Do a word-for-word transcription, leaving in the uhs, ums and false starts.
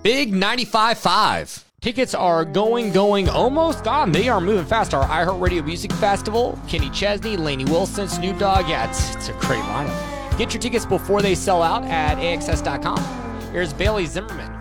Big ninety-five five. Tickets are going, going, almost gone. They are moving fast. Our iHeartRadio Music Festival, Kenny Chesney, Lainey Wilson, Snoop Dogg. Yeah, it's, it's a great lineup. Get your tickets before they sell out at A X S dot com. Here's Bailey Zimmerman.